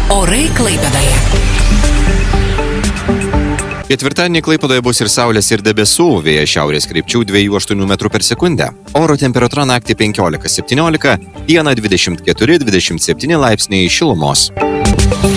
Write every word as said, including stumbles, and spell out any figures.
Orai Klaipėdoje. Ketvirtadienį Klaipėdoje bus ir saulės, ir debesų, vėjas šiaurės krypčių dviejų aštuonių metrų per sekundę. Oro temperatūra naktį penkiolika septyniolika, dieną dvidešimt keturi dvidešimt septyni laipsniai šilumos.